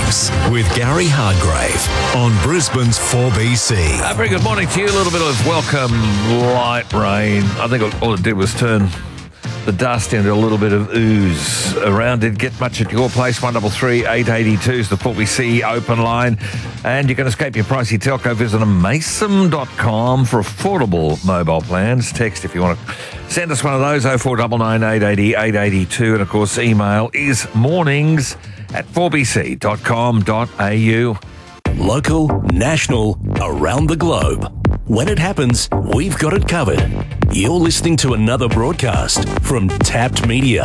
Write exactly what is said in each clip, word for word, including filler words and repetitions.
Mornings with Gary Hargrave on Brisbane's four B C. Uh, very good morning to you. A little bit of welcome light rain. I think all it did was turn the dust into a little bit of ooze around it. Get much at your place. one three three, eight eight two is the four B C open line. And you can escape your pricey telco. Visit mason dot com for affordable mobile plans. Text if you want to send us one of those, oh four nine nine, eight eight zero, eight eight two. And, of course, email is mornings at four b c dot com dot a u. Local, national, around the globe. When it happens, we've got it covered. You're listening to another broadcast from Tapped Media.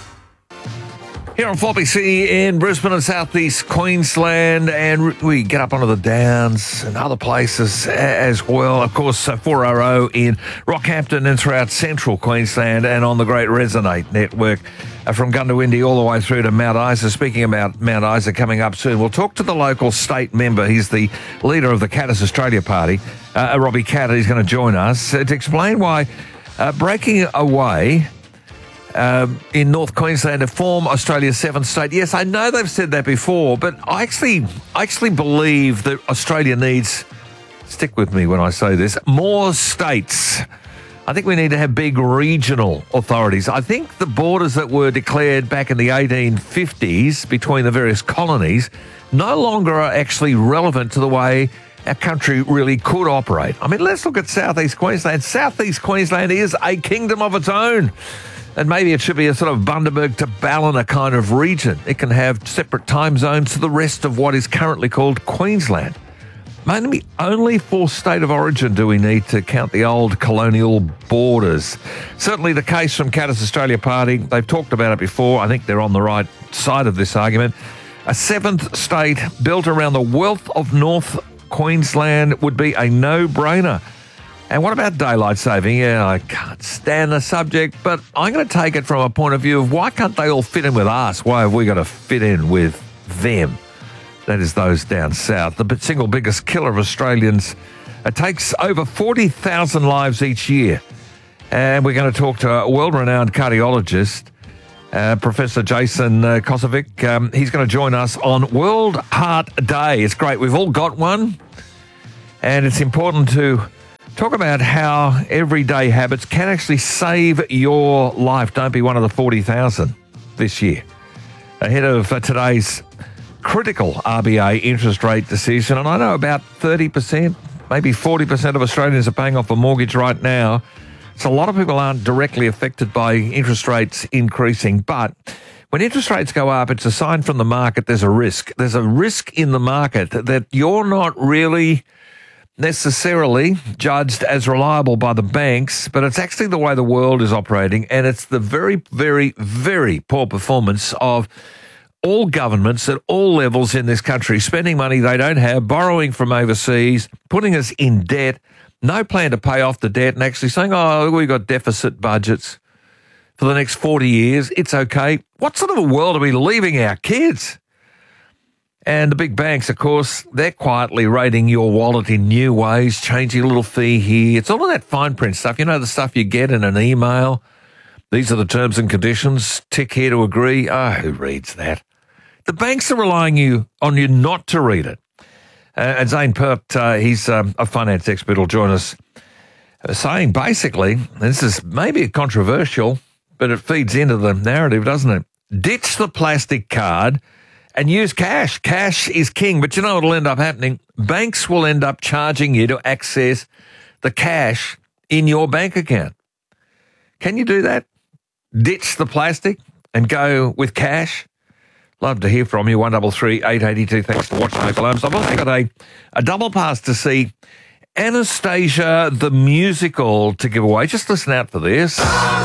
Here on four B C in Brisbane and southeast Queensland, and we get up onto the Downs and other places as well. Of course, four R O in Rockhampton and throughout central Queensland, and on the great Resonate network from Goondiwindi all the way through to Mount Isa. Speaking about Mount Isa coming up soon, we'll talk to the local state member. He's the leader of the Caddis Australia Party, uh, Robbie Katter. He's going to join us to explain why uh, breaking away Um, in North Queensland to form Australia's seventh state. Yes, I know they've said that before, but I actually, I actually believe that Australia needs, stick with me when I say this, more states. I think we need to have big regional authorities. I think the borders that were declared back in the eighteen fifties between the various colonies no longer are actually relevant to the way our country really could operate. I mean, let's look at southeast Queensland. Southeast Queensland is a kingdom of its own. And maybe it should be a sort of Bundaberg to Ballina kind of region. It can have separate time zones to the rest of what is currently called Queensland. Mainly only for state of origin do we need to count the old colonial borders. Certainly the case from Caddis Australia Party. They've talked about it before. I think they're on the right side of this argument. A seventh state built around the wealth of North Queensland would be a no-brainer. And what about daylight saving? Yeah, I can't stand the subject, but I'm going to take it from a point of view of why can't they all fit in with us? Why have we got to fit in with them? That is those down south. The single biggest killer of Australians. It takes over forty thousand lives each year. And we're going to talk to a world-renowned cardiologist, uh, Professor Jason uh, Kosovic. Um, he's going to join us on World Heart Day. It's great. We've all got one. And it's important to talk about how everyday habits can actually save your life. Don't be one of the forty thousand this year. Ahead of uh, today's critical R B A interest rate decision, and I know about thirty percent, maybe forty percent of Australians are paying off a mortgage right now. So a lot of people aren't directly affected by interest rates increasing. But when interest rates go up, it's a sign from the market there's a risk. There's a risk in the market that you're not really necessarily judged as reliable by the banks, but it's actually the way the world is operating, and it's the very, very, very poor performance of all governments at all levels in this country, spending money they don't have, borrowing from overseas, putting us in debt, no plan to pay off the debt, and actually saying, oh, we've got deficit budgets for the next forty years. It's okay. What sort of a world are we leaving our kids? And the big banks, of course, they're quietly raiding your wallet in new ways, changing a little fee here. It's all of that fine print stuff. You know, the stuff you get in an email. These are the terms and conditions. Tick here to agree. Oh, who reads that? The banks are relying you on you not to read it. Uh, and Zane Pert, uh, he's um, a finance expert, will join us, uh, saying basically, and this is maybe controversial, but it feeds into the narrative, doesn't it? Ditch the plastic card and use cash. Cash is king. But you know what will end up happening? Banks will end up charging you to access the cash in your bank account. Can you do that? Ditch the plastic and go with cash? Love to hear from you. one three three, eight eight two. Thanks for watching Local Arms. I've also got a, a double pass to see Anastasia the Musical to give away. Just listen out for this.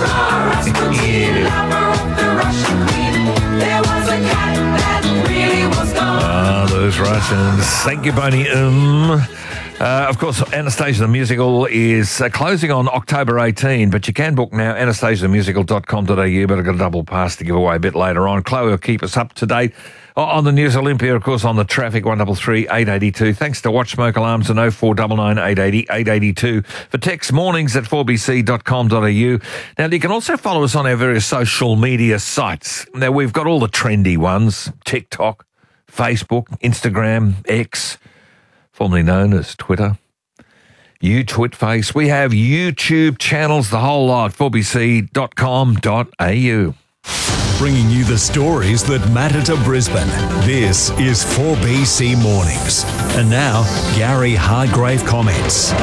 Ah, those Russians. Thank you, Boney. Um, uh, of course, Anastasia the Musical is uh, closing on October eighteenth, but you can book now, anastasia the musical dot com dot a u, but I've got a double pass to give away a bit later on. Chloe will keep us up to date on the News Olympia, of course, on the traffic, one three three, eight eight two. Thanks to Watch Smoke Alarms and oh four nine nine, eight eight zero, eight eight two. For text, mornings at four b c dot com dot a u. Now, you can also follow us on our various social media sites. Now, we've got all the trendy ones, TikTok, Facebook, Instagram, X, formerly known as Twitter, UTwitface. We have YouTube channels, the whole lot, four b c dot com dot a u. Bringing you the stories that matter to Brisbane. This is four B C Mornings. And now, Gary Hargrave comments.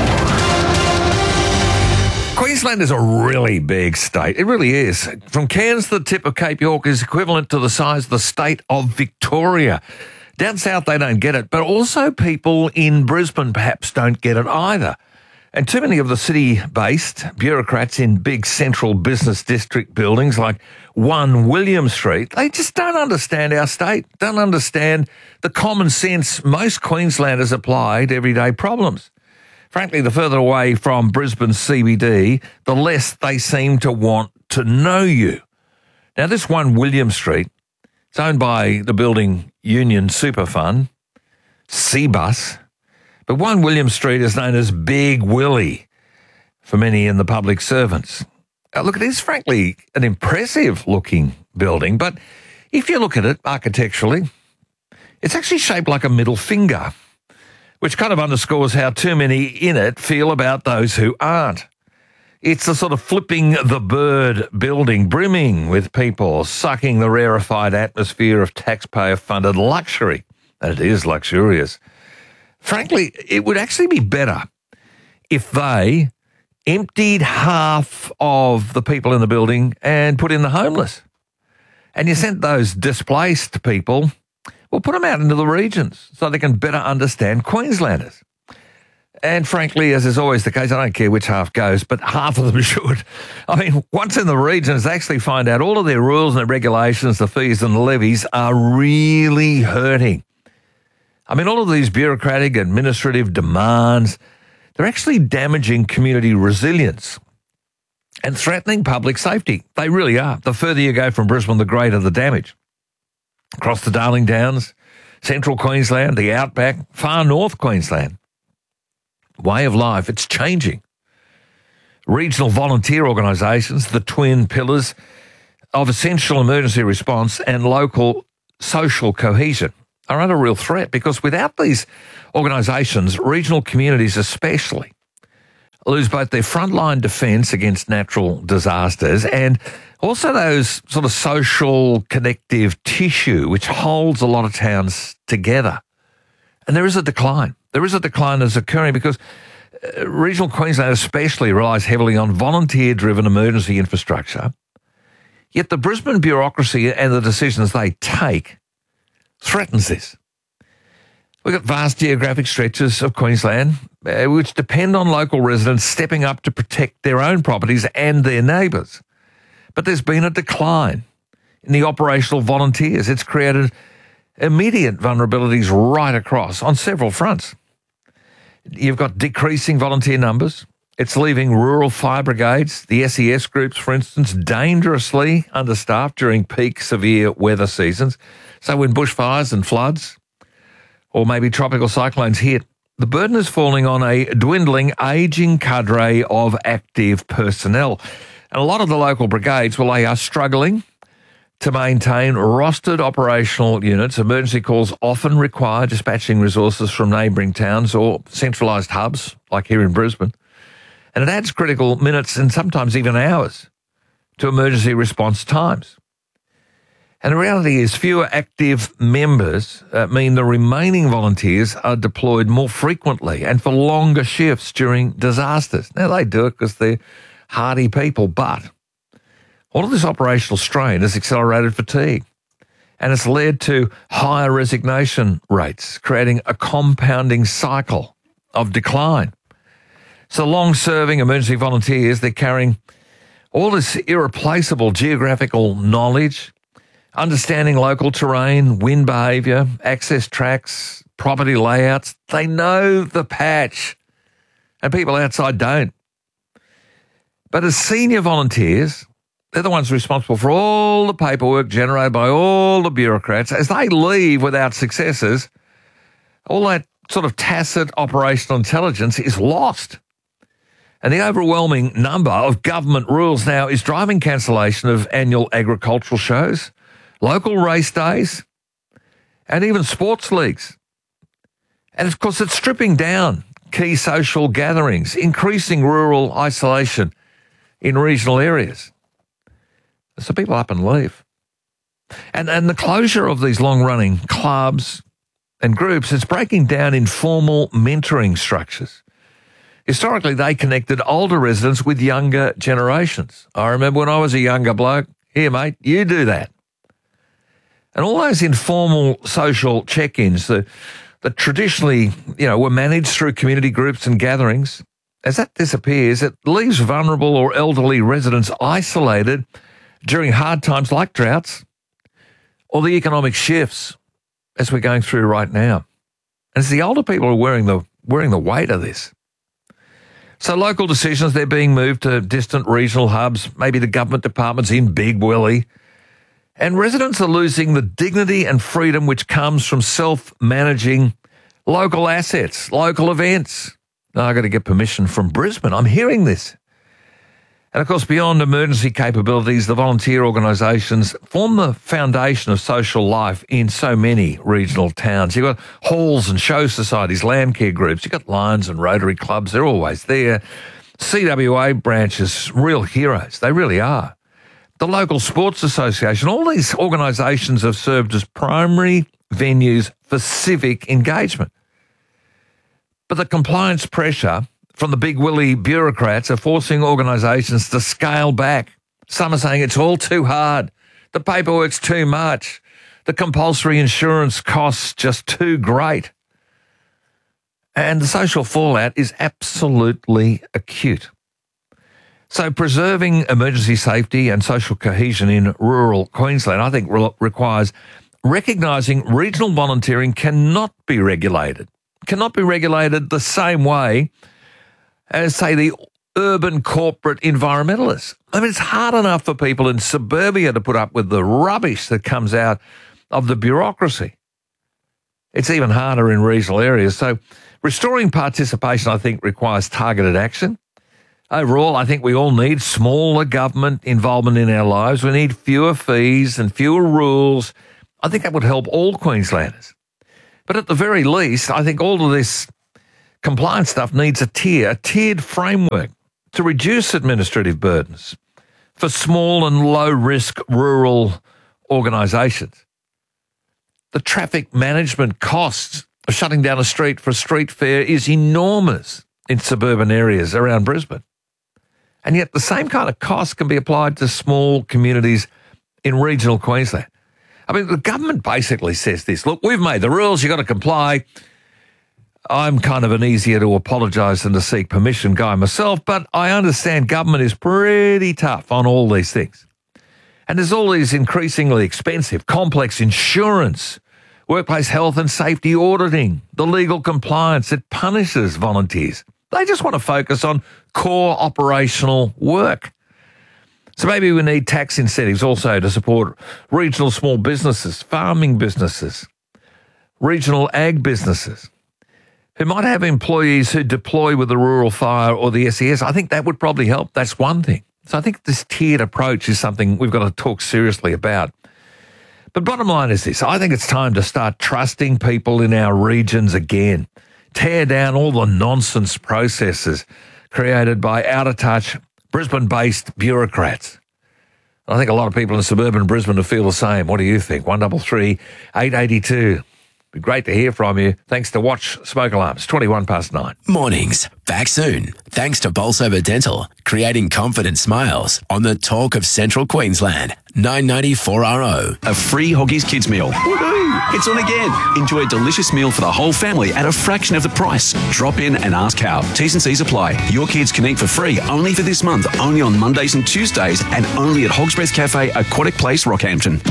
Queensland is a really big state. It really is. From Cairns to the tip of Cape York is equivalent to the size of the state of Victoria. Down south, they don't get it, but also people in Brisbane perhaps don't get it either. And too many of the city-based bureaucrats in big central business district buildings like one William Street, they just don't understand our state, don't understand the common sense most Queenslanders apply to everyday problems. Frankly, the further away from Brisbane's C B D, the less they seem to want to know you. Now, this one William Street, it's owned by the Building Union Super Fund, C-Bus, but one William Street is known as Big Willie for many in the public servants. Now, look, it is frankly an impressive-looking building, but if you look at it architecturally, it's actually shaped like a middle finger, which kind of underscores how too many in it feel about those who aren't. It's a sort of flipping the bird building, brimming with people, sucking the rarefied atmosphere of taxpayer-funded luxury. And it is luxurious. Frankly, it would actually be better if they emptied half of the people in the building and put in the homeless. And you sent those displaced people, well, put them out into the regions so they can better understand Queenslanders. And frankly, as is always the case, I don't care which half goes, but half of them should. I mean, once in the regions, they actually find out all of their rules and regulations, the fees and the levies are really hurting. I mean, all of these bureaucratic administrative demands, they're actually damaging community resilience and threatening public safety. They really are. The further you go from Brisbane, the greater the damage. Across the Darling Downs, central Queensland, the outback, far north Queensland. Way of life, it's changing. Regional volunteer organisations, the twin pillars of essential emergency response and local social cohesion, are under real threat because without these organisations, regional communities especially lose both their frontline defence against natural disasters and also those sort of social connective tissue which holds a lot of towns together. And there is a decline. There is a decline that's occurring because uh, regional Queensland especially relies heavily on volunteer-driven emergency infrastructure. Yet the Brisbane bureaucracy and the decisions they take threatens this. We've got vast geographic stretches of Queensland uh, which depend on local residents stepping up to protect their own properties and their neighbours. But there's been a decline in the operational volunteers. It's created immediate vulnerabilities right across on several fronts. You've got decreasing volunteer numbers. It's leaving rural fire brigades, the S E S groups, for instance, dangerously understaffed during peak severe weather seasons. So when bushfires and floods or maybe tropical cyclones hit, the burden is falling on a dwindling, ageing cadre of active personnel. And a lot of the local brigades, well, they are struggling to maintain rostered operational units. Emergency calls often require dispatching resources from neighbouring towns or centralised hubs, like here in Brisbane. And it adds critical minutes and sometimes even hours to emergency response times. And the reality is fewer active members uh, mean the remaining volunteers are deployed more frequently and for longer shifts during disasters. Now, they do it because they're hardy people, but all of this operational strain has accelerated fatigue and it's led to higher resignation rates, creating a compounding cycle of decline. So long-serving emergency volunteers, they're carrying all this irreplaceable geographical knowledge, understanding local terrain, wind behaviour, access tracks, property layouts. They know the patch, and people outside don't. But as senior volunteers, they're the ones responsible for all the paperwork generated by all the bureaucrats. As they leave without successors, all that sort of tacit operational intelligence is lost. And the overwhelming number of government rules now is driving cancellation of annual agricultural shows, local race days, and even sports leagues. And of course, it's stripping down key social gatherings, increasing rural isolation in regional areas. So people up and leave. And, and the closure of these long-running clubs and groups is breaking down informal mentoring structures. Historically, they connected older residents with younger generations. I remember when I was a younger bloke, here, mate, you do that. And all those informal social check-ins that, that traditionally, you know, were managed through community groups and gatherings, as that disappears, it leaves vulnerable or elderly residents isolated during hard times like droughts or the economic shifts as we're going through right now. And it's the older people who are wearing the, wearing the weight of this. So local decisions, they're being moved to distant regional hubs, maybe the government departments in Big Willie. And residents are losing the dignity and freedom which comes from self-managing local assets, local events. Now, I've got to get permission from Brisbane. I'm hearing this. And, of course, beyond emergency capabilities, the volunteer organisations form the foundation of social life in so many regional towns. You've got halls and show societies, land care groups. You've got Lions and Rotary clubs. They're always there. C W A branches, real heroes. They really are. The local sports association, all these organisations have served as primary venues for civic engagement. But the compliance pressure from the Big Willie bureaucrats are forcing organisations to scale back. Some are saying it's all too hard. The paperwork's too much. The compulsory insurance costs just too great. And the social fallout is absolutely acute. So preserving emergency safety and social cohesion in rural Queensland, I think, re- requires recognising regional volunteering cannot be regulated, cannot be regulated the same way as, say, the urban corporate environmentalists. I mean, it's hard enough for people in suburbia to put up with the rubbish that comes out of the bureaucracy. It's even harder in regional areas. So restoring participation, I think, requires targeted action. Overall, I think we all need smaller government involvement in our lives. We need fewer fees and fewer rules. I think that would help all Queenslanders. But at the very least, I think all of this compliance stuff needs a tier, a tiered framework to reduce administrative burdens for small and low-risk rural organisations. The traffic management costs of shutting down a street for a street fair is enormous in suburban areas around Brisbane. And yet the same kind of cost can be applied to small communities in regional Queensland. I mean, the government basically says this, look, we've made the rules, you've got to comply. I'm kind of an easier to apologise than to seek permission guy myself, but I understand government is pretty tough on all these things. And there's all these increasingly expensive, complex insurance, workplace health and safety auditing, the legal compliance that punishes volunteers. They just want to focus on core operational work. So maybe we need tax incentives also to support regional small businesses, farming businesses, regional ag businesses, who might have employees who deploy with the Rural Fire or the S E S. I think that would probably help. That's one thing. So I think this tiered approach is something we've got to talk seriously about. But bottom line is this. I think it's time to start trusting people in our regions again. Tear down all the nonsense processes created by out-of-touch, Brisbane-based bureaucrats. I think a lot of people in suburban Brisbane will feel the same. What do you think? one double three, eight eight two. Be great to hear from you. Thanks to Watch Smoke Alarms, twenty-one past nine. Mornings, back soon. Thanks to Bolsover Dental, creating confident smiles on the talk of Central Queensland. nine ninety-four R O. A free Hoggies Kids meal. Woohoo! It's on again. Enjoy a delicious meal for the whole family at a fraction of the price. Drop in and ask how. T's and C's apply. Your kids can eat for free only for this month, only on Mondays and Tuesdays, and only at Hog's Breath Cafe, Aquatic Place, Rockhampton.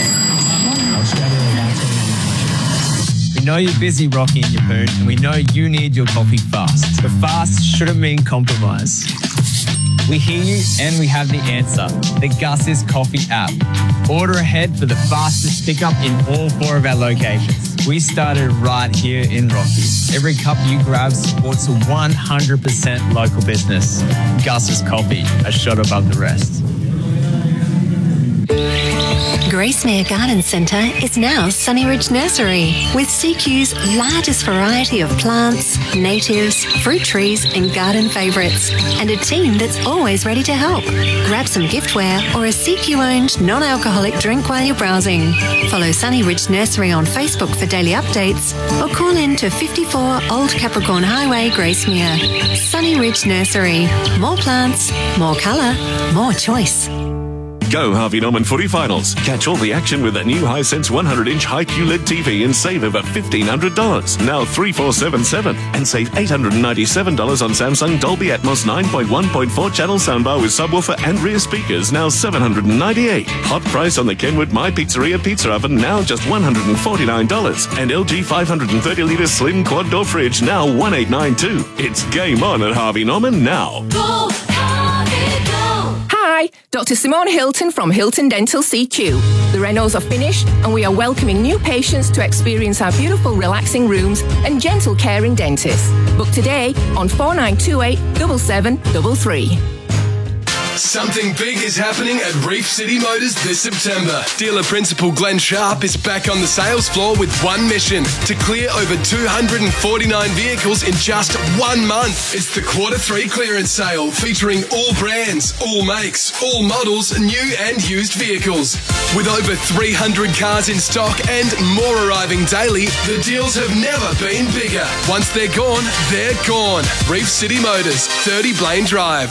We know you're busy, Rocky and your poon, and we know you need your coffee fast. But fast shouldn't mean compromise. We hear you and we have the answer. The Gus's Coffee app. Order ahead for the fastest pickup in all four of our locations. We started right here in Rocky. Every cup you grab supports a one hundred percent local business. Gus's Coffee, a shot above the rest. Gracemere Garden Centre is now Sunnyridge Nursery, with C Q's largest variety of plants, natives, fruit trees and garden favourites, and a team that's always ready to help. Grab some giftware or a C Q-owned non-alcoholic drink while you're browsing. Follow Sunnyridge Nursery on Facebook for daily updates or call in to fifty-four Old Capricorn Highway, Gracemere. Sunnyridge Nursery. More plants, more colour, more choice. Go Harvey Norman Footy Finals. Catch all the action with a new Hisense one hundred inch high Q L E D T V and save over fifteen hundred dollars. Now three four seven seven. And save eight hundred ninety-seven dollars on Samsung Dolby Atmos nine point one point four channel soundbar with subwoofer and rear speakers, now seven hundred ninety-eight dollars. Hot price on the Kenwood My Pizzeria pizza oven, now just one hundred forty-nine dollars. And L G five hundred thirty litre slim quad door fridge, now one thousand eight hundred ninety-two dollars. It's game on at Harvey Norman now. Go, Harvey, go. Hi, Doctor Simone Hilton from Hilton Dental C Q. The renos are finished and we are welcoming new patients to experience our beautiful relaxing rooms and gentle caring dentists. Book today on four nine two eight, seven seven three three. Something big is happening at Reef City Motors this September. Dealer principal Glenn Sharp is back on the sales floor with one mission: to clear over two hundred forty-nine vehicles in just one month. It's the quarter three clearance sale featuring all brands, all makes, all models, new and used vehicles. With over three hundred cars in stock and more arriving daily, the deals have never been bigger. Once they're gone, they're gone. Reef City Motors, thirty Blaine Drive.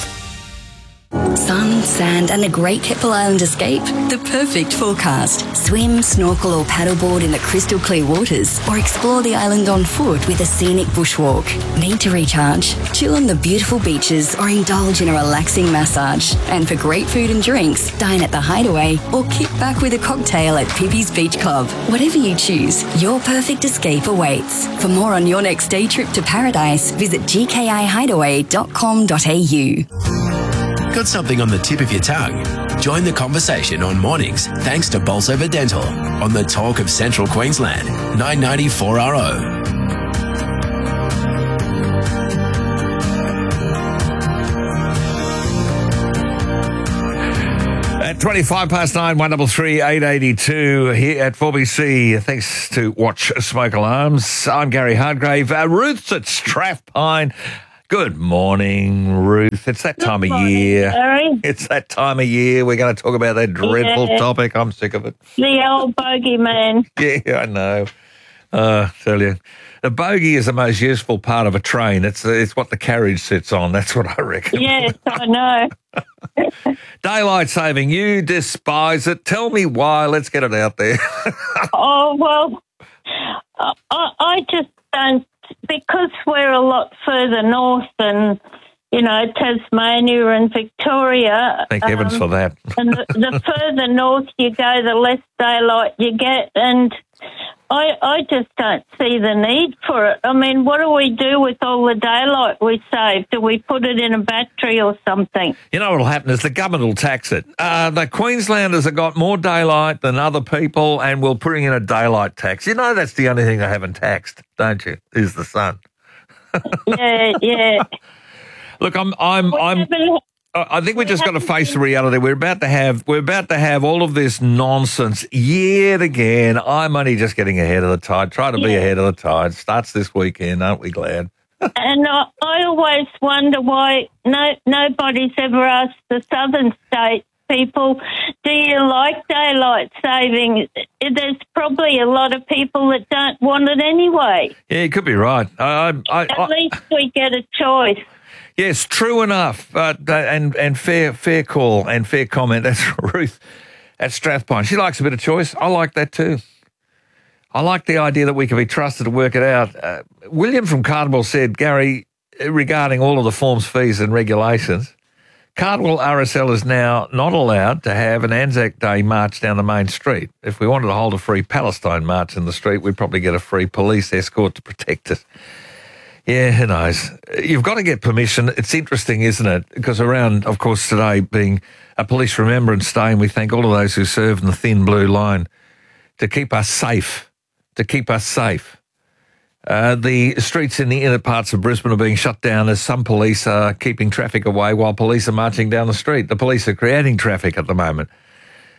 Sun, sand and a great Keppel Island escape? The perfect forecast. Swim, snorkel or paddleboard in the crystal clear waters, or explore the island on foot with a scenic bushwalk. Need to recharge? Chill on the beautiful beaches or indulge in a relaxing massage. And for great food and drinks, dine at the Hideaway or kick back with a cocktail at Pippi's Beach Club. Whatever you choose, your perfect escape awaits. For more on your next day trip to paradise, visit g k i hideaway dot com dot a u. Got something on the tip of your tongue? Join the conversation on mornings thanks to Bolsover Dental on the Talk of Central Queensland, nine ninety four R O. At twenty-five past nine, one double three eight eighty two here at four B C. Thanks to Watch Smoke Alarms. I'm Gary Hardgrave. Uh, Ruth's at Strathpine. Good morning, Ruth. It's that time Good of morning, year. Gary. It's that time of year. We're going to talk about that dreadful Yeah. topic. I'm sick of it. The old bogeyman. Yeah, I know. Uh, tell you, the bogey is the most useful part of a train. It's it's what the carriage sits on. That's what I reckon. Yes, I know. Daylight saving, you despise it. Tell me why. Let's get it out there. Oh, well, I, I just don't, because we're a lot further north than, you know, Tasmania and Victoria. Thank heavens um, for that. And the, the further north you go, the less daylight you get. And I, I just don't see the need for it. I mean, what do we do with all the daylight we save? Do we put it in a battery or something? You know what will happen is the government will tax it. Uh, the Queenslanders have got more daylight than other people and will put in a daylight tax. You know that's the only thing they haven't taxed, don't you, is the sun. Yeah, yeah. Look, I'm, I'm, I'm. I think we just got to face the reality. We're about to have, we're about to have all of this nonsense yet again. I'm only just getting ahead of the tide. Try to be Yeah. ahead of the tide. Starts this weekend, aren't we glad? And I, I always wonder why no nobody's ever asked the southern states people, do you like daylight saving? There's probably a lot of people that don't want it anyway. Yeah, you could be right. I, I, At I, least we get a choice. Yes, true enough, but uh, and and fair fair call and fair comment. That's Ruth at Strathpine. She likes a bit of choice. I like that too. I like the idea that we can be trusted to work it out. Uh, William from Cardwell said, Gary, regarding all of the forms, fees and regulations, Cardwell R S L is now not allowed to have an Anzac Day march down the main street. If we wanted to hold a free Palestine march in the street, we'd probably get a free police escort to protect us. Yeah, who knows? You've got to get permission. It's interesting, isn't it? Because around, of course, today being a Police Remembrance Day, and we thank all of those who served in the thin blue line to keep us safe, to keep us safe. Uh, the streets in the inner parts of Brisbane are being shut down as some police are keeping traffic away while police are marching down the street. The police are creating traffic at the moment.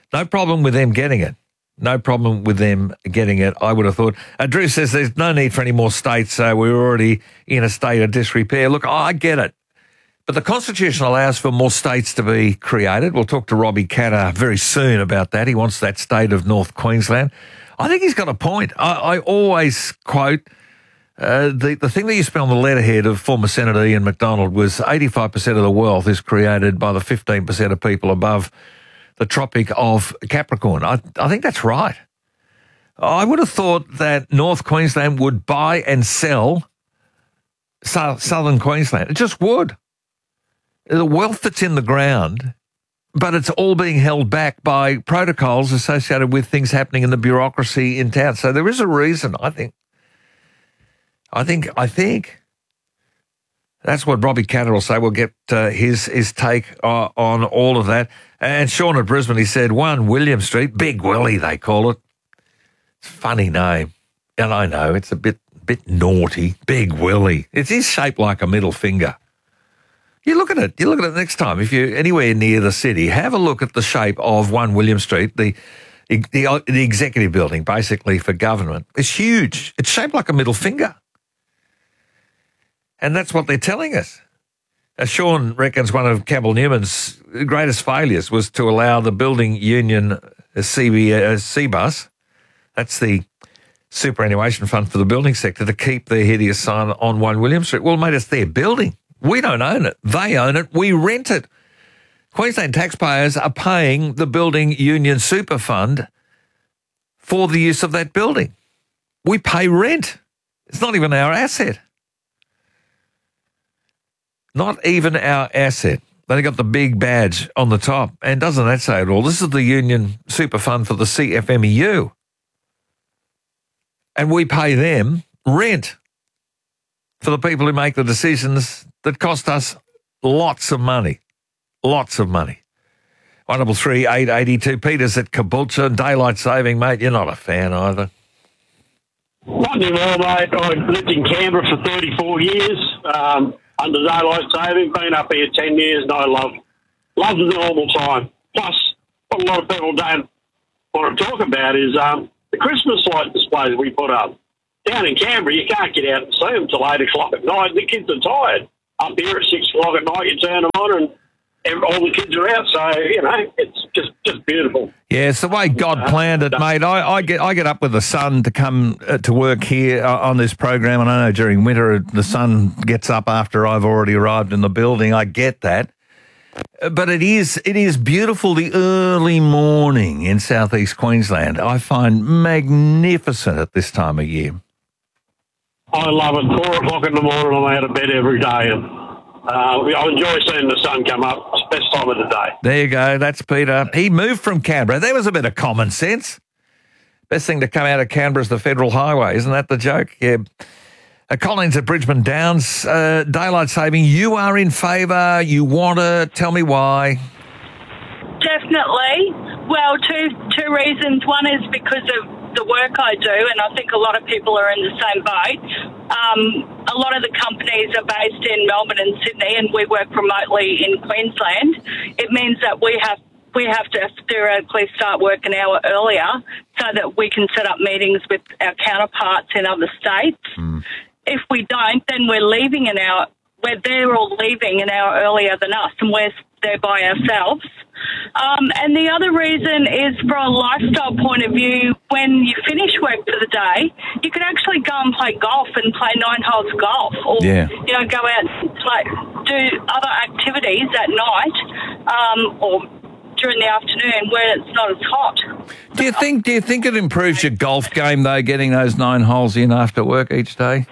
No problem with them getting it. No problem with them getting it, I would have thought. Uh, Drew says there's no need for any more states, so we're already in a state of disrepair. Look, I get it. But the Constitution allows for more states to be created. We'll talk to Robbie Katter very soon about that. He wants that state of North Queensland. I think he's got a point. I, I always quote uh, the, the thing that you spent on the letterhead of former Senator Ian MacDonald was eighty-five percent of the wealth is created by the fifteen percent of people above the Tropic of Capricorn. I, I think that's right. I would have thought that North Queensland would buy and sell so, southern Queensland. It just would. The wealth that's in the ground, but it's all being held back by protocols associated with things happening in the bureaucracy in town. So there is a reason, I think. I think, I think. That's what Robbie Katter will say. We'll get uh, his his take uh, on all of that. And Sean at Brisbane, he said, one William Street, Big Willie, they call it. It's a funny name. And I know, it's a bit bit naughty. Big Willie. It is shaped like a middle finger. You look at it. You look at it next time. If you're anywhere near the city, have a look at the shape of one William Street, the, the, the executive building, basically, for government. It's huge. It's shaped like a middle finger. And that's what they're telling us. Uh, Sean reckons one of Campbell Newman's greatest failures was to allow the building union uh, C B, uh, C B U S, that's the superannuation fund for the building sector, to keep their hideous sign on one William Street. Well, mate, it's their building. We don't own it. They own it. We rent it. Queensland taxpayers are paying the building union super fund for the use of that building. We pay rent. It's not even our asset. Not even our asset. They got the big badge on the top. And doesn't that say it all? This is the union super fund for the C F M E U. And we pay them rent for the people who make the decisions that cost us lots of money. Lots of money. one three three, eight eight two. Peter's at Caboolture. Daylight saving, mate. You're not a fan either. Not anymore, mate. I've lived in Canberra for thirty-four years. Um, under daylight saving, been up here ten years, and I love love the normal time. Plus, what a lot of people don't want to talk about is um, the Christmas light displays we put up. Down in Canberra, you can't get out and see them till eight o'clock at night. The kids are tired. Up here at six o'clock at night, you turn them on and every, all the kids are out. So, you know, it's just, just beautiful. Yeah, it's the way God planned it, mate. I, I get I get up with the sun to come uh, to work here uh, on this program, and I know during winter the sun gets up after I've already arrived in the building. I get that. But it is it is beautiful, the early morning in southeast Queensland. I find magnificent at this time of year. I love it. Four o'clock in the morning, I'm out of bed every day, and uh, I enjoy seeing the sun come up. It's the best time of the day. There you go. That's Peter. He moved from Canberra. There was a bit of common sense. Best thing to come out of Canberra is the federal highway. Isn't that the joke? Yeah. Uh, Collins at Bridgeman Downs. Uh, daylight saving. You are in favour. You want to. Tell me why. Definitely. Well, two two reasons. One is because of the work I do, and I think a lot of people are in the same boat. Um, a lot of the companies are based in Melbourne and Sydney, and we work remotely in Queensland. It means that we have we have to theoretically start work an hour earlier so that we can set up meetings with our counterparts in other states. Mm. If we don't, then we're leaving an hour. We're they're all leaving an hour earlier than us, and we're there by ourselves. Um, and the other reason is, for a lifestyle point of view, when you finish work for the day, you can actually go and play golf and play nine holes of golf, or yeah. you know, go out and play, do other activities at night, um, or during the afternoon where it's not as hot. Do you think? Do you think it improves your golf game though, getting those nine holes in after work each day?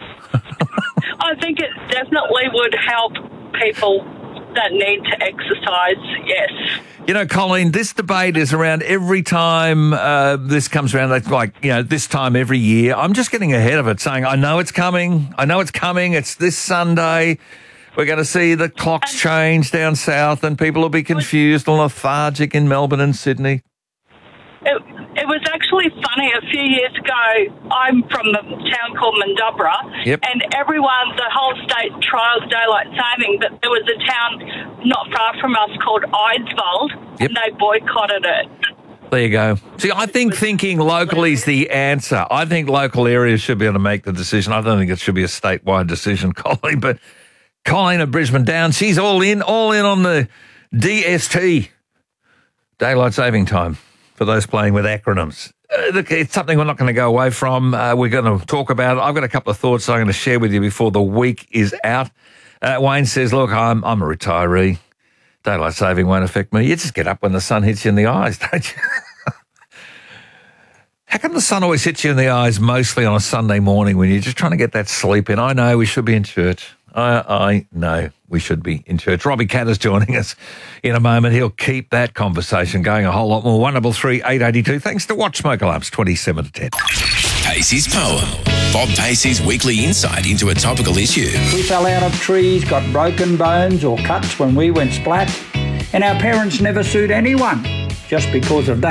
I think it definitely would help people that need to exercise, yes. You know, Colleen, this debate is around every time uh, this comes around, like, like, you know, this time every year. I'm just getting ahead of it, saying, I know it's coming. I know it's coming. It's this Sunday. We're going to see the clocks change down south and people will be confused and lethargic in Melbourne and Sydney. It, it was actually funny. A few years ago, I'm from a town called Mandubra, Yep. and everyone, the whole state trials daylight saving, but there was a town not far from us called Eidsvold, Yep. and they boycotted it. There you go. See, I think thinking locally is the answer. I think local areas should be able to make the decision. I don't think it should be a statewide decision, Colleen, but Colleen of Brisbane Downs, she's all in, all in on the D S T, Daylight Saving Time, for those playing with acronyms. Uh, look, it's something we're not going to go away from. Uh, we're going to talk about it. I've got a couple of thoughts I'm going to share with you before the week is out. Uh, Wayne says, look, I'm, I'm a retiree. Daylight saving won't affect me. You just get up when the sun hits you in the eyes, don't you? How come the sun always hits you in the eyes mostly on a Sunday morning when you're just trying to get that sleep in? I know we should be in church. I, I know we should be in church. Robbie Catter's joining us in a moment. He'll keep that conversation going a whole lot more. one double three eight eight two. Thanks to Watch Smoke Alarms, twenty-seven to ten. Pacey's Poem. Bob Pacey's weekly insight into a topical issue. We fell out of trees, got broken bones or cuts when we went splat, and our parents never sued anyone just because of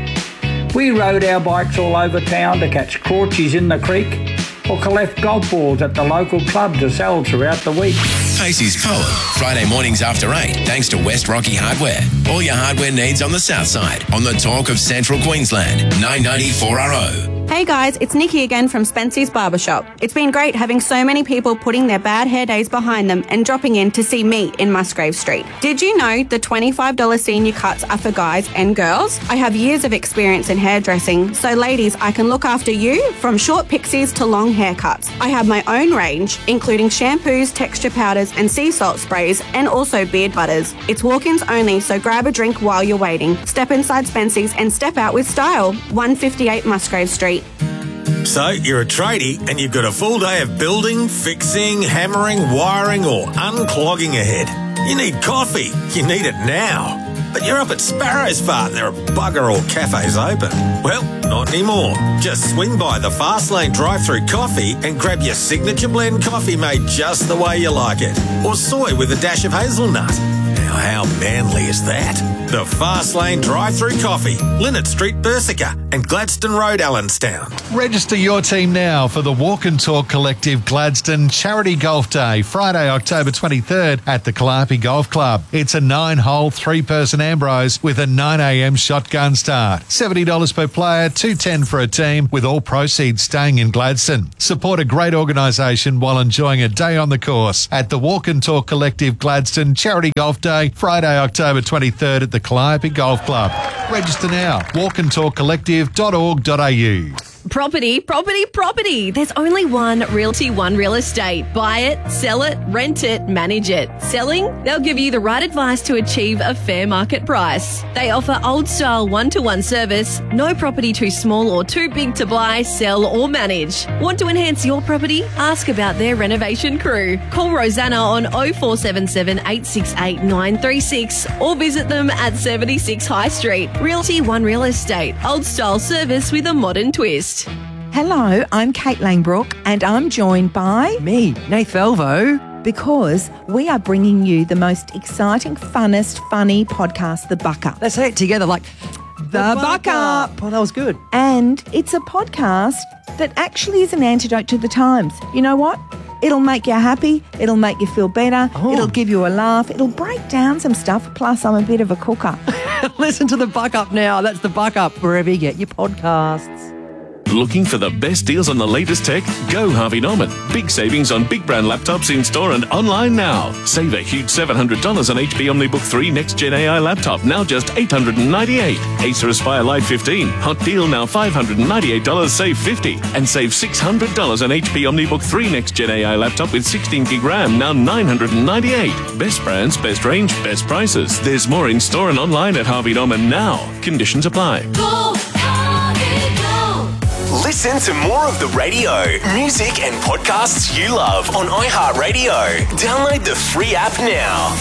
that. We rode our bikes all over town to catch crawchies in the creek or collect golf balls at the local club to sell throughout the week. Pacey's Poem. Friday mornings after eight, thanks to West Rocky Hardware. All your hardware needs on the south side. On the talk of Central Queensland. nine ninety-four R O. Hey guys, it's Nikki again from Spency's Barbershop. It's been great having so many people putting their bad hair days behind them and dropping in to see me in Musgrave Street. Did you know the twenty-five dollars senior cuts are for guys and girls? I have years of experience in hairdressing, so ladies, I can look after you from short pixies to long haircuts. I have my own range, including shampoos, texture powders and sea salt sprays, and also beard butters. It's walk-ins only, so grab a drink while you're waiting. Step inside Spency's and step out with style. one fifty-eight Musgrave Street. So, you're a tradie and you've got a full day of building, fixing, hammering, wiring or unclogging ahead. You need coffee. You need it now. But you're up at Sparrow's Fart and there are bugger all cafes open. Well, not anymore. Just swing by the Fastlane drive-through coffee and grab your signature blend coffee made just the way you like it. Or soy with a dash of hazelnut. Now, how manly is that? The Fastlane drive-through coffee, Linnet Street, Bersica and Gladstone Road, Allenstown. Register your team now for the Walk and Talk Collective Gladstone Charity Golf Day, Friday, October twenty-third at the Calliope Golf Club. It's a nine-hole, three-person Ambrose with a nine a.m. shotgun start. seventy dollars per player, two hundred ten dollars for a team, with all proceeds staying in Gladstone. Support a great organisation while enjoying a day on the course at the Walk and Talk Collective Gladstone Charity Golf Day, Friday, October twenty-third at the Calliope Golf Club. Register now, walk and talk collective dot org dot a u. Property, property, property. There's only one Realty One Real Estate. Buy it, sell it, rent it, manage it. Selling? They'll give you the right advice to achieve a fair market price. They offer old-style one-to-one service, no property too small or too big to buy, sell or manage. Want to enhance your property? Ask about their renovation crew. Call Rosanna on oh four seven seven, eight six eight, nine three six or visit them at seventy-six High Street. Realty One Real Estate. Old-style service with a modern twist. Hello, I'm Kate Langbrook and I'm joined by... Me, Nath Velvo. Because we are bringing you the most exciting, funnest, funny podcast, The Buck Up. Let's say it together like... The, the Buck, Buck Up. Up. Oh, that was good. And it's a podcast that actually is an antidote to the times. You know what? It'll make you happy. It'll make you feel better. Oh. It'll give you a laugh. It'll break down some stuff. Plus, I'm a bit of a cooker. Listen to The Buck Up now. That's The Buck Up, wherever you get your podcasts. Looking for the best deals on the latest tech? Go Harvey Norman. Big savings on big brand laptops in store and online now. Save a huge seven hundred dollars on H P OmniBook three Next Gen A I laptop, now just eight hundred ninety-eight dollars. Acer Aspire Lite fifteen, hot deal now five hundred ninety-eight dollars, save fifty dollars. And save six hundred dollars on H P OmniBook three Next Gen A I laptop with sixteen gig RAM, now nine hundred ninety-eight dollars. Best brands, best range, best prices. There's more in store and online at Harvey Norman now. Conditions apply. Go! Listen to more of the radio, music and podcasts you love on iHeartRadio. Download the free app now.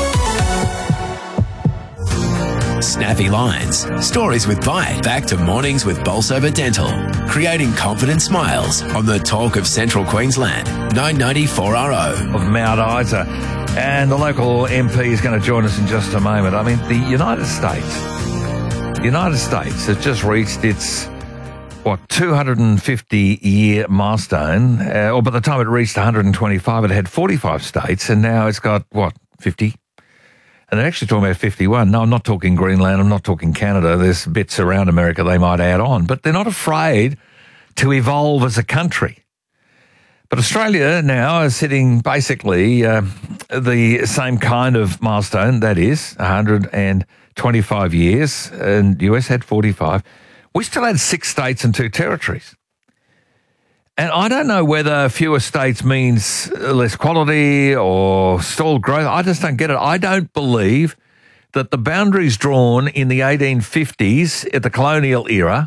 Snappy Lines. Stories with bite. Back to mornings with Bolsover Dental. Creating confident smiles on the talk of Central Queensland. nine ninety-four R O. Of Mount Isa. And the local M P is going to join us in just a moment. I mean, the United States the United States has just reached its, what, two hundred fifty year milestone, uh, or by the time it reached one hundred twenty-five, it had forty-five states, and now it's got, what, fifty? And they're actually talking about fifty-one. No, I'm not talking Greenland, I'm not talking Canada. There's bits around America they might add on, but they're not afraid to evolve as a country. But Australia now is hitting basically uh, the same kind of milestone, that is one hundred twenty-five years, and the U S had forty-five. We still had six states and two territories. And I don't know whether fewer states means less quality or stalled growth. I just don't get it. I don't believe that the boundaries drawn in the eighteen fifties at the colonial era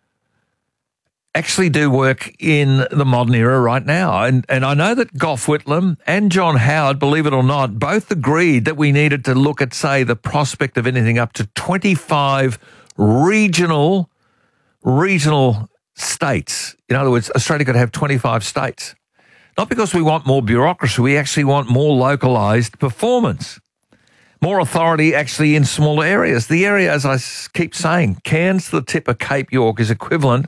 actually do work in the modern era right now. And and I know that Gough Whitlam and John Howard, believe it or not, both agreed that we needed to look at, say, the prospect of anything up to twenty-five regional, regional states. In other words, Australia could have twenty-five states. Not because we want more bureaucracy, we actually want more localised performance. More authority actually in smaller areas. The area, as I keep saying, Cairns to the tip of Cape York is equivalent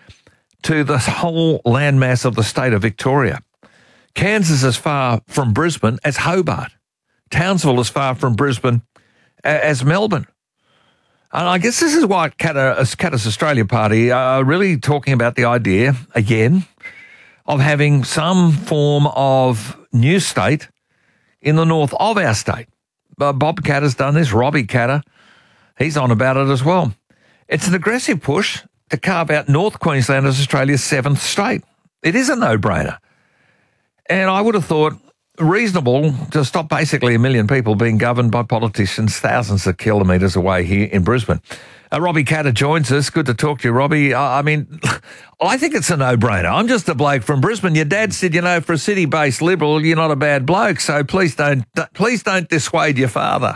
to the whole landmass of the state of Victoria. Cairns is as far from Brisbane as Hobart. Townsville is far from Brisbane as Melbourne. And I guess this is why Katas Australia Party are really talking about the idea, again, of having some form of new state in the north of our state. Bob Katter's done this, Robbie Katter, he's on about it as well. It's an aggressive push to carve out North Queensland as Australia's seventh state. It is a no-brainer. And I would have thought reasonable to stop basically a million people being governed by politicians thousands of kilometres away here in Brisbane. Uh, Robbie Katter joins us. Good to talk to you, Robbie. Uh, I mean, I think it's a no-brainer. I'm just a bloke from Brisbane. Your dad said, you know, for a city-based Liberal, you're not a bad bloke, so please don't please don't dissuade your father.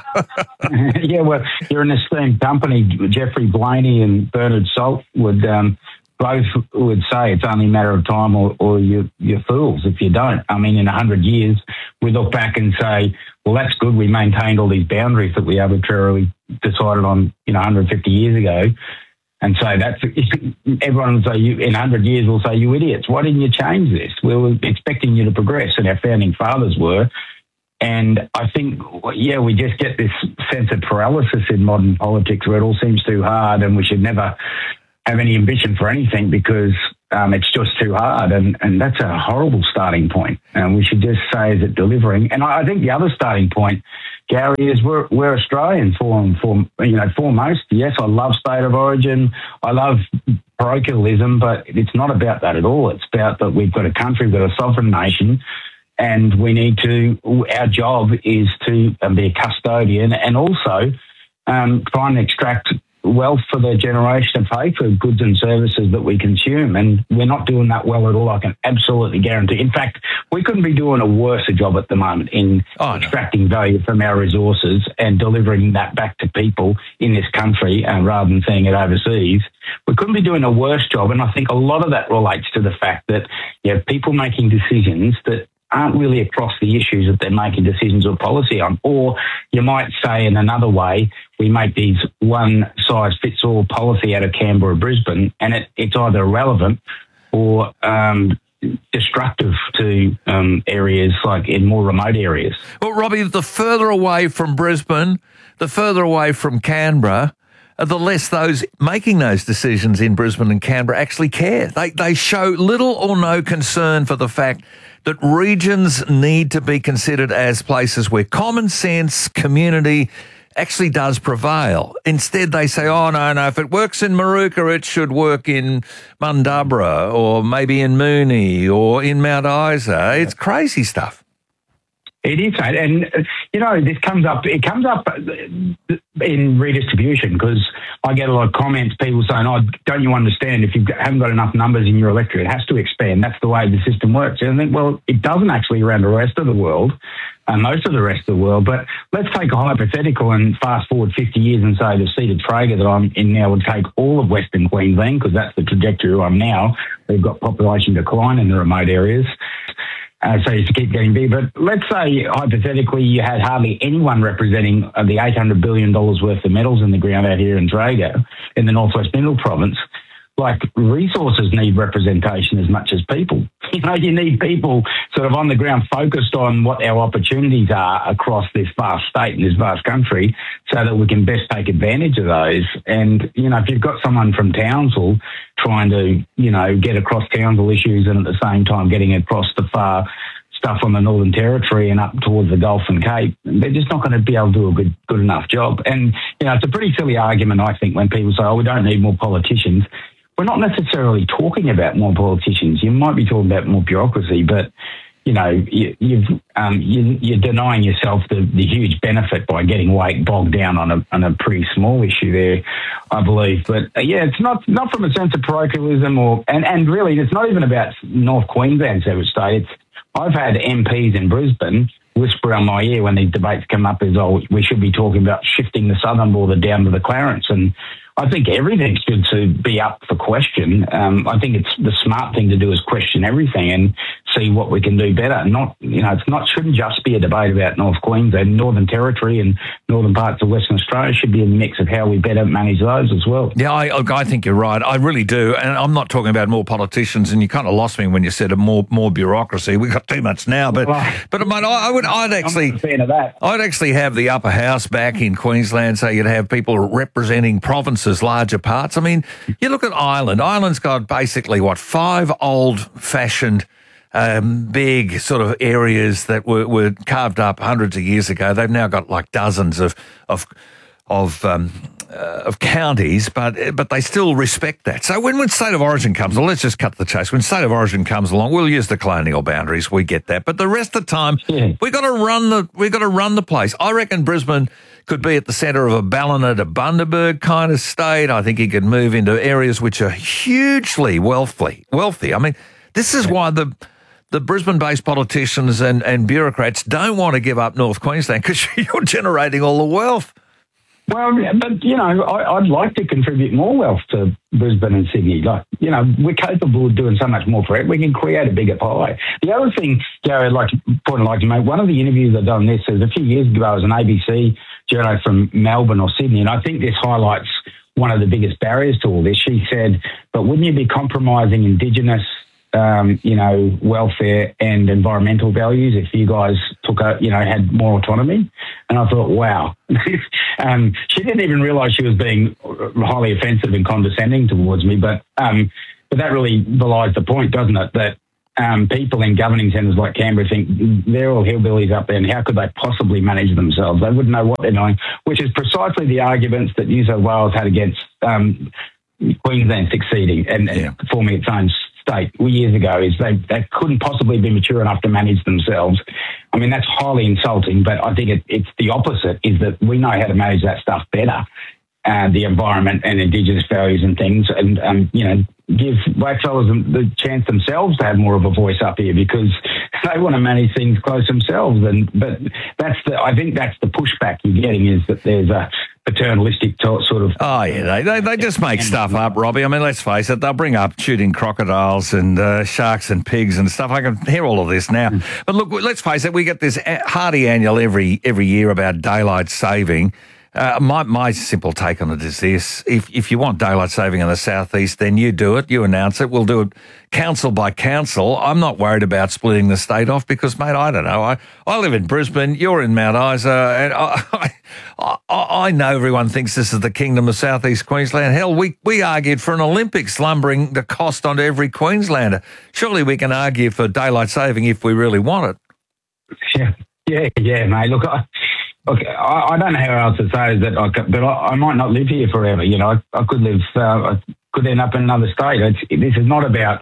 Yeah, well, you're an esteemed company. Jeffrey Blaney and Bernard Salt would um, both would say it's only a matter of time or, or you, you're fools if you don't. I mean, in one hundred years, we look back and say, well, that's good. We maintained all these boundaries that we arbitrarily decided on, you know, one hundred fifty years ago. And so that's, everyone will say, you, in one hundred years, will say, you idiots, why didn't you change this? We were expecting you to progress, and our founding fathers were. And I think, yeah, we just get this sense of paralysis in modern politics where it all seems too hard and we should never have any ambition for anything because um, it's just too hard. And, and that's a horrible starting point. And we should just say, is it delivering? And I, I think the other starting point, Gary, is we're, we're Australian for, for, you know, foremost. Yes, I love state of origin. I love parochialism, but it's not about that at all. It's about that we've got a country, we've got a sovereign nation, and we need to, our job is to um, be a custodian and also um, try and extract wealth for the generation to pay for goods and services that we consume. And we're not doing that well at all, I can absolutely guarantee. In fact, we couldn't be doing a worse job at the moment in oh, extracting no. value from our resources and delivering that back to people in this country uh, rather than seeing it overseas. We couldn't be doing a worse job. And I think a lot of that relates to the fact that you have people making decisions that aren't really across the issues that they're making decisions or policy on. Or you might say in another way, we make these one-size-fits-all policy out of Canberra or Brisbane, and it, it's either irrelevant or um, destructive to um, areas like in more remote areas. Well, Robbie, the further away from Brisbane, the further away from Canberra, the less those making those decisions in Brisbane and Canberra actually care. They, they show little or no concern for the fact that regions need to be considered as places where common sense, community actually does prevail. Instead, they say, oh, no, no, if it works in Maruka, it should work in Mundubbera or maybe in Moonee or in Mount Isa. It's crazy stuff. It is, and you know, this comes up. It comes up in redistribution because I get a lot of comments. People saying, "Oh, don't you understand? If you haven't got enough numbers in your electorate, it has to expand. That's the way the system works." And I think, well, it doesn't actually around the rest of the world, uh, most of the rest of the world. But let's take a hypothetical and fast forward fifty years and say the seat of Traeger that I'm in now would take all of Western Queensland because that's the trajectory I'm now. We've got population decline in the remote areas. Uh, so you keep getting big. But let's say, hypothetically, you had hardly anyone representing uh, the eight hundred billion dollars worth of metals in the ground out here in Drago, in the Northwest Mineral Province. Like, resources need representation as much as people. You know, you need people sort of on the ground focused on what our opportunities are across this vast state and this vast country so that we can best take advantage of those. And, you know, if you've got someone from Townsville trying to, you know, get across Townsville issues and at the same time getting across the far stuff on the Northern Territory and up towards the Gulf and Cape, they're just not going to be able to do a good, good enough job. And, you know, it's a pretty silly argument, I think, when people say, oh, we don't need more politicians. We're not necessarily talking about more politicians. You might be talking about more bureaucracy, but, you know, you, you've, um, you, you're denying yourself the, the huge benefit by getting weight bogged down on a, on a pretty small issue there, I believe. But, uh, yeah, it's not not from a sense of parochialism or, and, and really, it's not even about North Queensland, so to say. It's, I've had M Ps in Brisbane whisper on my ear when these debates come up is, oh, we should be talking about shifting the southern border down to the Clarence. And I think everything should to be up for question. Um, I think it's the smart thing to do is question everything and see what we can do better. Not, you know, it's not shouldn't just be a debate about North Queensland, Northern Territory, and northern parts of Western Australia. Should be a mix of how we better manage those as well. Yeah, I, I think you're right. I really do, and I'm not talking about more politicians. And you kind of lost me when you said more more bureaucracy. We've got too much now, but well, but mate, I, I would I'd actually I'm a fan of that. I'd actually have the upper house back in Queensland, so you'd have people representing provinces, larger parts. I mean, you look at Ireland. Ireland's got basically what five old-fashioned. Um, big sort of areas that were, were carved up hundreds of years ago. They've now got like dozens of of of um, uh, of counties, but but they still respect that. So when when state of origin comes, well, let's just cut to the chase. When state of origin comes along, we'll use the colonial boundaries. We get that, but the rest of the time, yeah. we got to run the we got to run the place. I reckon Brisbane could be at the centre of a Ballina to Bundaberg kind of state. I think he could move into areas which are hugely wealthy. Wealthy. I mean, this is why the The Brisbane-based politicians and, and bureaucrats don't want to give up North Queensland because you're generating all the wealth. Well, but, you know, I, I'd like to contribute more wealth to Brisbane and Sydney. Like, you know, we're capable of doing so much more for it. We can create a bigger pie. The other thing, Gary, I'd like to point I'd like to make, one of the interviews I've done this is a few years ago, I was an A B C journalist from Melbourne or Sydney, and I think this highlights one of the biggest barriers to all this. She said, but wouldn't you be compromising Indigenous Um, you know, welfare and environmental values if you guys took a, you know, had more autonomy? And I thought, wow. um, she didn't even realise she was being highly offensive and condescending towards me, but um, but that really belies the point, doesn't it? That um, people in governing centres like Canberra think they're all hillbillies up there, and how could they possibly manage themselves? They wouldn't know what they're doing, which is precisely the arguments that New South Wales had against um, Queensland succeeding and, and yeah. forming its own state years ago, is they, they couldn't possibly be mature enough to manage themselves. I mean, that's highly insulting, but I think it, it's the opposite, is that we know how to manage that stuff better, uh, the environment and Indigenous values and things, and, um, you know, give blackfellas the chance themselves to have more of a voice up here because they want to manage things close themselves. And But that's the, I think that's the pushback you're getting, is that there's a paternalistic sort of... Oh, yeah, they, they, they just make stuff up, Robbie. I mean, let's face it, they'll bring up shooting crocodiles and uh, sharks and pigs and stuff. I can hear all of this now. Mm. But look, let's face it, we get this hearty annual every every year about daylight saving. Uh, my my simple take on it is this: if if you want daylight saving in the southeast, then you do it, you announce it. We'll do it council by council. I'm not worried about splitting the state off because, mate, I don't know. I, I live in Brisbane, you're in Mount Isa, and I, I, I know everyone thinks this is the kingdom of southeast Queensland. Hell, we, we argued for an Olympics, lumbering the cost onto every Queenslander. Surely we can argue for daylight saving if we really want it. Yeah, yeah, yeah, mate. Look, I... Okay, I, I don't know how else to say that, I could, but I, I might not live here forever. You know, I, I could live, uh, I could end up in another state. It's, this is not about,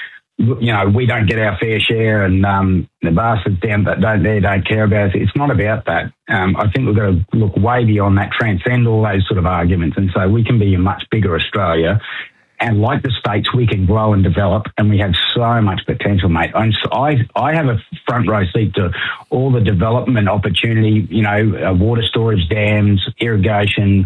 you know, we don't get our fair share and um, the bastards down that don't there don't care about us. It's not about that. Um, I think we've got to look way beyond that, transcend all those sort of arguments, and say we can be a much bigger Australia. And like the states, we can grow and develop, and we have so much potential, mate. I'm so, I I have a front row seat to all the development opportunity, you know, uh, water storage dams, irrigation,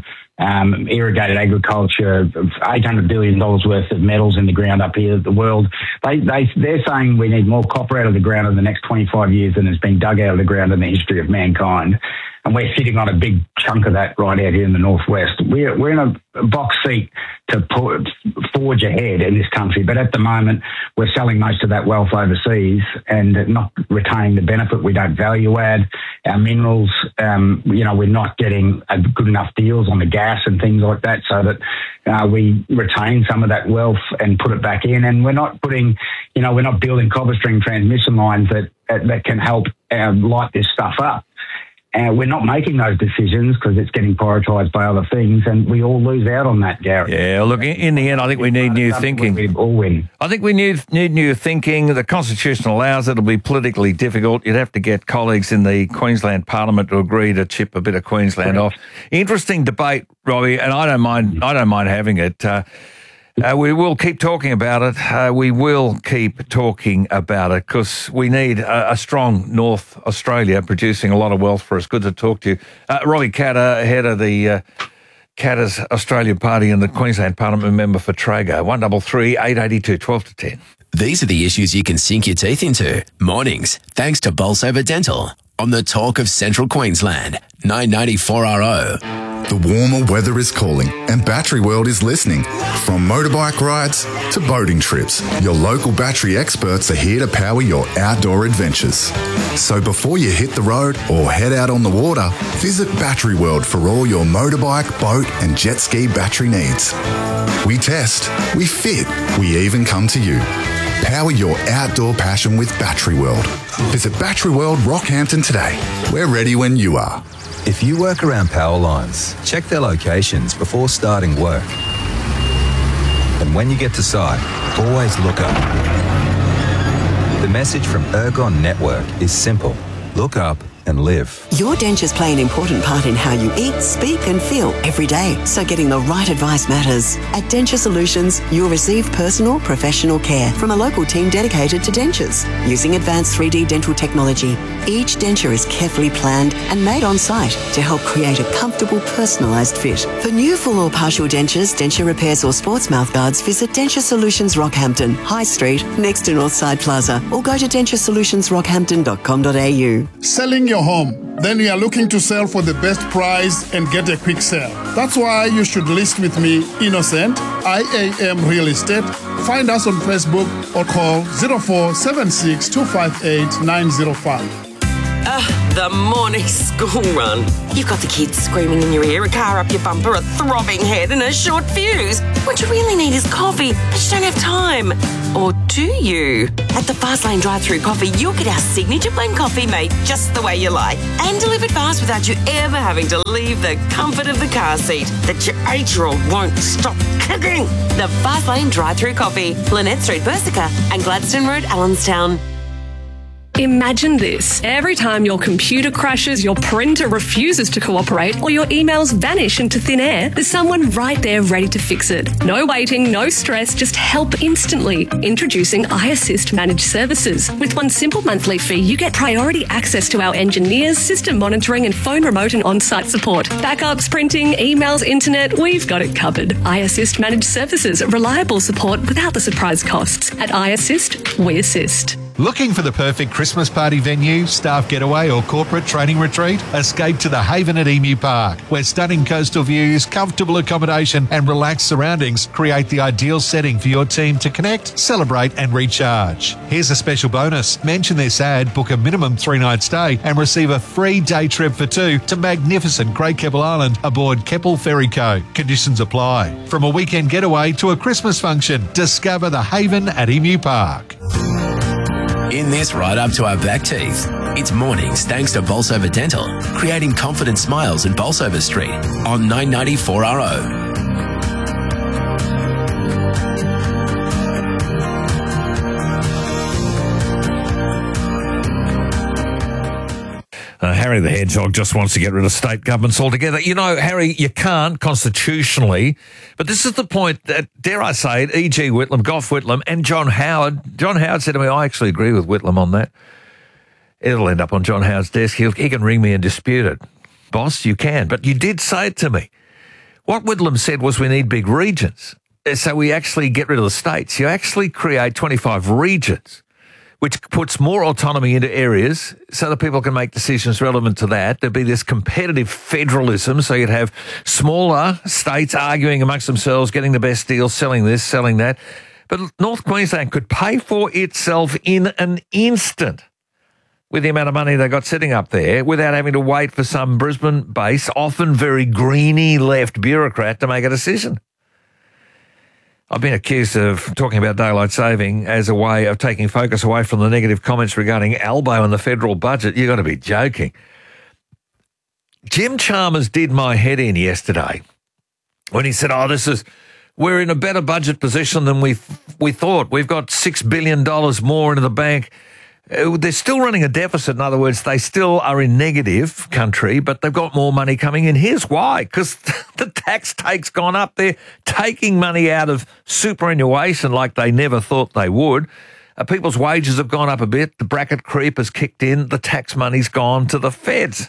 um, irrigated agriculture, eight hundred billion dollars worth of metals in the ground up here. The world, they, they, they're saying we need more copper out of the ground in the next twenty-five years than has been dug out of the ground in the history of mankind. And we're sitting on a big chunk of that right out here in the northwest. We're, we're in a box seat to put, forge ahead in this country, but at the moment we're selling most of that wealth overseas and not retaining the benefit. We don't value add our minerals. Um, you know, we're not getting a good enough deals on the gas and things like that, so that uh, we retain some of that wealth and put it back in. And we're not putting, you know, we're not building copper string transmission lines that that can help uh, light this stuff up. And we're not making those decisions because it's getting prioritised by other things, and we all lose out on that, Gary. Yeah, look, in, in the end, I think we need new thinking. We all win. I think we need, need new thinking. The Constitution allows it. It'll be politically difficult. You'd have to get colleagues in the Queensland Parliament to agree to chip a bit of Queensland off. Interesting debate, Robbie, and I don't mind. I don't mind having it. Uh, Uh, we will keep talking about it. Uh, we will keep talking about it because we need a, a strong North Australia producing a lot of wealth for us. Good to talk to you. Uh, Robbie Katter, head of the uh, Katter's Australian Party and the Queensland Parliament member for Traeger. one double three, eight eight two, twelve to ten. These are the issues you can sink your teeth into. Mornings, thanks to Bolsover Dental. On the Talk of Central Queensland, nine ninety-four R O. The warmer weather is calling and Battery World is listening. From motorbike rides to boating trips, your local battery experts are here to power your outdoor adventures. So before you hit the road or head out on the water, visit Battery World for all your motorbike, boat and jet ski battery needs. We test, we fit, we even come to you. Power your outdoor passion with Battery World. Visit Battery World Rockhampton today. We're ready when you are. If you work around power lines, check their locations before starting work. And when you get to site, always look up. The message from Ergon Network is simple. Look up and live. Your dentures play an important part in how you eat, speak and feel every day, so getting the right advice matters. At Denture Solutions, you'll receive personal, professional care from a local team dedicated to dentures. Using advanced three D dental technology, each denture is carefully planned and made on site to help create a comfortable, personalised fit. For new full or partial dentures, denture repairs or sports mouth guards, visit Denture Solutions Rockhampton, High Street, next to Northside Plaza, or go to denture solutions rockhampton dot com dot a u. Selling your home, then you are looking to sell for the best price and get a quick sale. That's why you should list with me, Innocent, I A M Real Estate. Find us on Facebook or call zero four seven six two five eight nine zero five. Ugh, the morning school run. You've got the kids screaming in your ear, a car up your bumper, a throbbing head and a short fuse. What you really need is coffee, but you don't have time. Or do you? At the Fastlane drive-thru coffee, you'll get our signature blend coffee made just the way you like and delivered fast without you ever having to leave the comfort of the car seat that your eight-year-old won't stop kicking. The Fastlane drive-thru coffee, Lynette Street, Bersica and Gladstone Road, Allenstown. Imagine this. Every time your computer crashes, your printer refuses to cooperate, or your emails vanish into thin air, there's someone right there ready to fix it. No waiting, no stress, just help instantly. Introducing iAssist Managed Services. With one simple monthly fee, you get priority access to our engineers, system monitoring and phone remote and on-site support. Backups, printing, emails, internet, we've got it covered. iAssist Managed Services. Reliable support without the surprise costs. At iAssist, we assist. Looking for the perfect Christmas party venue, staff getaway or corporate training retreat? Escape to the Haven at Emu Park, where stunning coastal views, comfortable accommodation and relaxed surroundings create the ideal setting for your team to connect, celebrate and recharge. Here's a special bonus. Mention this ad, book a minimum three-night stay and receive a free day trip for two to magnificent Great Keppel Island aboard Keppel Ferry Co. Conditions apply. From a weekend getaway to a Christmas function, discover the Haven at Emu Park. In this right up to our back teeth, it's mornings thanks to Bolsover Dental, creating confident smiles in Bolsover Street on nine ninety-four R O. Uh, Harry the Hedgehog just wants to get rid of state governments altogether. You know, Harry, you can't constitutionally, but this is the point that, dare I say it, E G Whitlam, Gough Whitlam and John Howard. John Howard said to me, I actually agree with Whitlam on that. It'll end up on John Howard's desk. He'll, he can ring me and dispute it. Boss, you can. But you did say it to me. What Whitlam said was we need big regions. So we actually get rid of the states. You actually create twenty-five regions, which puts more autonomy into areas so that people can make decisions relevant to that. There'd be this competitive federalism, so you'd have smaller states arguing amongst themselves, getting the best deal, selling this, selling that. But North Queensland could pay for itself in an instant with the amount of money they got sitting up there without having to wait for some Brisbane-based, often very greeny left bureaucrat to make a decision. I've been accused of talking about daylight saving as a way of taking focus away from the negative comments regarding Albo and the federal budget. You've got to be joking. Jim Chalmers did my head in yesterday when he said, oh, this is, we're in a better budget position than we we thought. We've got six billion dollars more into the bank. They're still running a deficit. In other words, they still are in negative country, but they've got more money coming in. Here's why. Because the tax take's gone up. They're taking money out of superannuation like they never thought they would. Uh, people's wages have gone up a bit. The bracket creep has kicked in. The tax money's gone to the feds.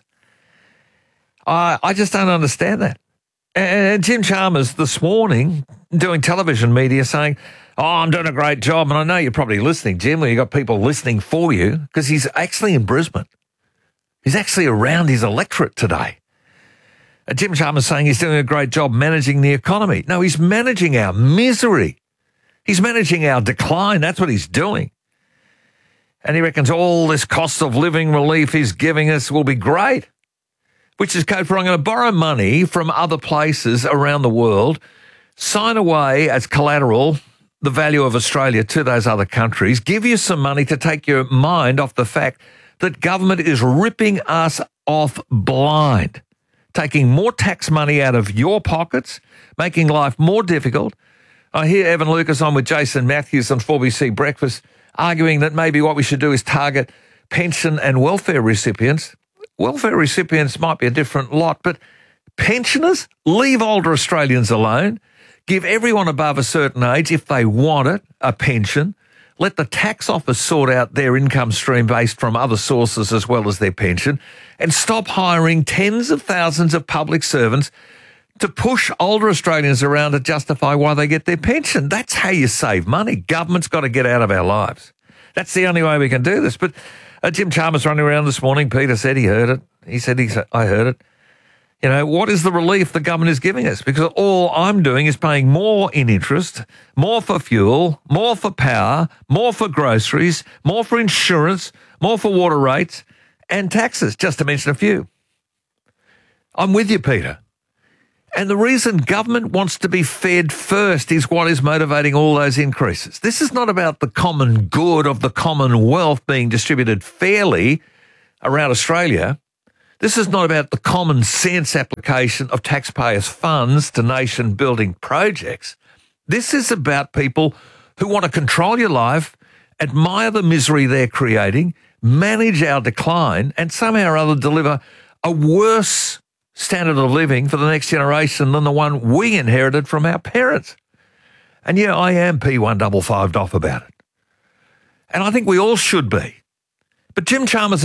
I I just don't understand that. And Jim Chalmers this morning doing television media saying, oh, I'm doing a great job. And I know you're probably listening, Jim, where you've got people listening for you because he's actually in Brisbane. He's actually around his electorate today. And Jim Chalmers saying he's doing a great job managing the economy. No, he's managing our misery. He's managing our decline. That's what he's doing. And he reckons all this cost of living relief he's giving us will be great, which is code for I'm going to borrow money from other places around the world, sign away as collateral the value of Australia to those other countries, give you some money to take your mind off the fact that government is ripping us off blind, taking more tax money out of your pockets, making life more difficult. I hear Evan Lucas on with Jason Matthews on four B C Breakfast arguing that maybe what we should do is target pension and welfare recipients. Welfare recipients might be a different lot, but pensioners, leave older Australians alone. Give everyone above a certain age, if they want it, a pension. Let the tax office sort out their income stream based from other sources as well as their pension. And stop hiring tens of thousands of public servants to push older Australians around to justify why they get their pension. That's how you save money. Government's got to get out of our lives. That's the only way we can do this. But uh, Jim Chalmers running around this morning, Peter said he heard it. He said, he said, I heard it. You know, what is the relief the government is giving us? Because all I'm doing is paying more in interest, more for fuel, more for power, more for groceries, more for insurance, more for water rates and taxes, just to mention a few. I'm with you, Peter. And the reason government wants to be fed first is what is motivating all those increases. This is not about the common good of the Commonwealth being distributed fairly around Australia. This is not about the common sense application of taxpayers' funds to nation-building projects. This is about people who want to control your life, admire the misery they're creating, manage our decline, and somehow or other deliver a worse standard of living for the next generation than the one we inherited from our parents. And yeah, I am P one five five off about it. And I think we all should be. But Jim Chalmers